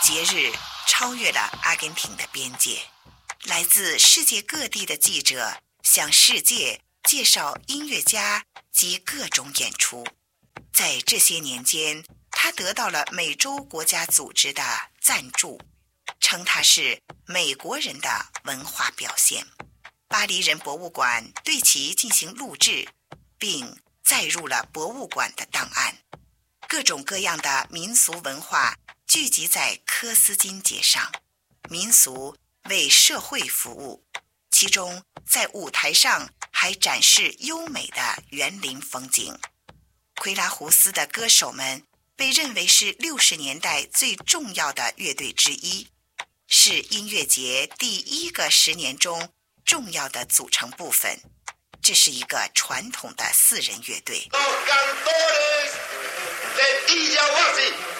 节日超越了阿根廷的边界，来自世界各地的记者向世界介绍音乐家及各种演出。在这些年间，他得到了美洲国家组织的赞助，称他是美国人的文化表现。巴黎人博物馆对其进行录制，并载入了博物馆的档案。各种各样的民俗文化聚集在科斯金节上，民俗为社会服务，其中在舞台上还展示优美的园林风景。奎拉胡斯的歌手们被认为是60年代最重要的乐队之一，是音乐节第1个10年中重要的组成部分。这是一个传统的4人乐队。